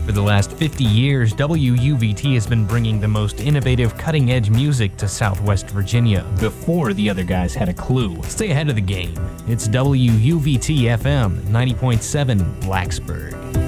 For the last 50 years, WUVT has been bringing the most innovative, cutting-edge music to Southwest Virginia before the other guys had a clue. Stay ahead of the game. It's WUVT FM 90.7 Blacksburg.